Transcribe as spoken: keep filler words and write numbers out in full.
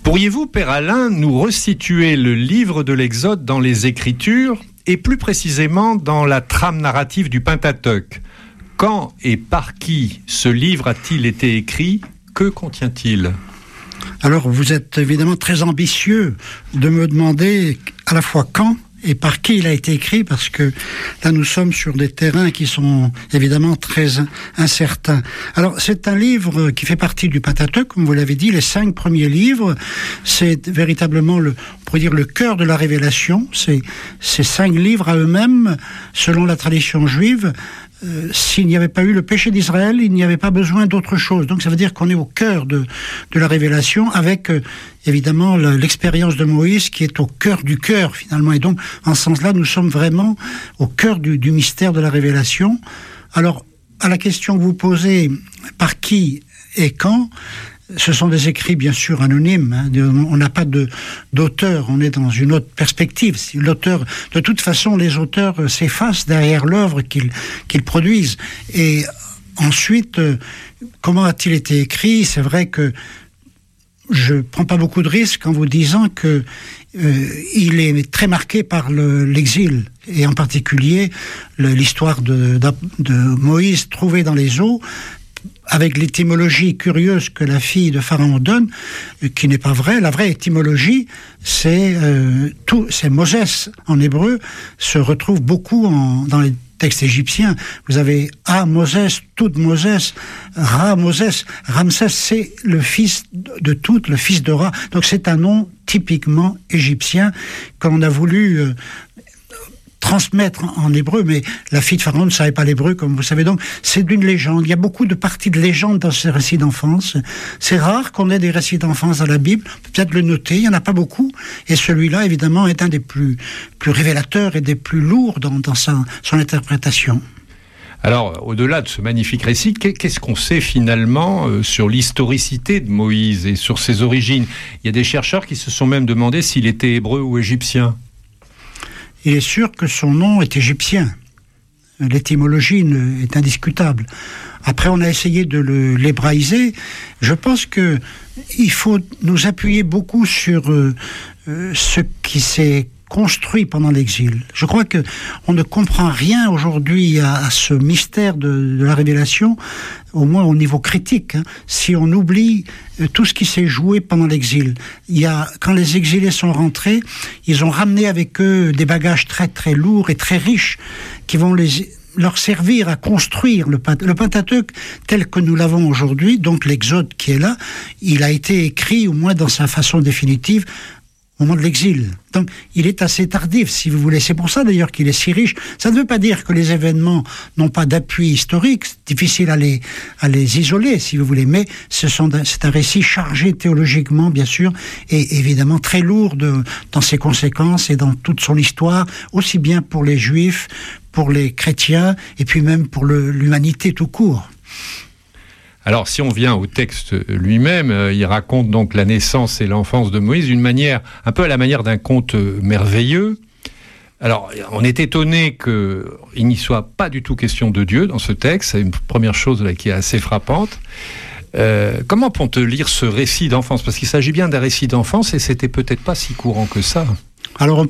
Pourriez-vous, Père Alain, nous resituer le livre de l'Exode dans les Écritures et plus précisément dans la trame narrative du Pentateuque? Quand et par qui ce livre a-t-il été écrit? Que contient-il? Alors, vous êtes évidemment très ambitieux de me demander à la fois quand et par qui il a été écrit, parce que là, nous sommes sur des terrains qui sont évidemment très incertains. Alors, c'est un livre qui fait partie du Pentateuque, comme vous l'avez dit, les cinq premiers livres. C'est véritablement, le, on pourrait dire, le cœur de la révélation. C'est ces cinq livres à eux-mêmes, selon la tradition juive. Euh, s'il n'y avait pas eu le péché d'Israël, il n'y avait pas besoin d'autre chose. Donc ça veut dire qu'on est au cœur de, de la révélation, avec euh, évidemment le, l'expérience de Moïse qui est au cœur du cœur finalement. Et donc en ce sens-là, nous sommes vraiment au cœur du, du mystère de la révélation. Alors à la question que vous posez, par qui et quand, ce sont des écrits bien sûr anonymes, hein. On n'a pas de, d'auteur, on est dans une autre perspective. Si l'auteur, de toute façon, les auteurs s'effacent derrière l'œuvre qu'ils, qu'ils produisent. Et ensuite, comment a-t-il été écrit? C'est vrai que je ne prends pas beaucoup de risques en vous disant que euh, il est très marqué par le, l'exil, et en particulier le, l'histoire de, de, de Moïse trouvé dans les eaux, avec l'étymologie curieuse que la fille de Pharaon donne, qui n'est pas vraie. La vraie étymologie, c'est euh, tout, c'est Moses en hébreu, se retrouve beaucoup en, dans les textes égyptiens. Vous avez A Moses, tout Moses, Ra Moses. Ramsès, c'est le fils de tout, le fils de Ra. Donc c'est un nom typiquement égyptien qu'on a voulu euh, transmettre en hébreu, mais la fille de Pharaon ne savait pas l'hébreu, comme vous savez. Donc, c'est d'une légende. Il y a beaucoup de parties de légende dans ces récits d'enfance. C'est rare qu'on ait des récits d'enfance dans la Bible. Peut-être le noter, il n'y en a pas beaucoup. Et celui-là, évidemment, est un des plus, plus révélateurs et des plus lourds dans, dans sa, son interprétation. Alors, au-delà de ce magnifique récit, qu'est-ce qu'on sait finalement euh, sur l'historicité de Moïse et sur ses origines? Il y a des chercheurs qui se sont même demandé s'il était hébreu ou égyptien. Il est sûr que son nom est égyptien. L'étymologie est indiscutable. Après, on a essayé de le, l'hébraïser. Je pense que il faut nous appuyer beaucoup sur euh, ce qui s'est construit pendant l'exil. Je crois que on ne comprend rien aujourd'hui à, à ce mystère de, de la révélation, au moins au niveau critique, hein, si on oublie euh, tout ce qui s'est joué pendant l'exil. Il y a, quand les exilés sont rentrés, ils ont ramené avec eux des bagages très très lourds et très riches qui vont les leur servir à construire le, le Pentateuque tel que nous l'avons aujourd'hui. Donc l'Exode qui est là, il a été écrit au moins dans sa façon définitive au moment de l'exil. Donc, il est assez tardif, si vous voulez. C'est pour ça, d'ailleurs, qu'il est si riche. Ça ne veut pas dire que les événements n'ont pas d'appui historique. C'est difficile à les, à les isoler, si vous voulez. Mais ce sont, c'est un récit chargé théologiquement, bien sûr, et évidemment très lourd de, dans ses conséquences et dans toute son histoire, aussi bien pour les Juifs, pour les chrétiens, et puis même pour le, l'humanité tout court. Alors, si on vient au texte lui-même, euh, il raconte donc la naissance et l'enfance de Moïse d'une manière, un peu à la manière d'un conte merveilleux. Alors, on est étonné qu'il n'y soit pas du tout question de Dieu dans ce texte. C'est une première chose là qui est assez frappante. Euh, comment peut-on lire ce récit d'enfance? Parce qu'il s'agit bien d'un récit d'enfance et c'était peut-être pas si courant que ça. Alors, on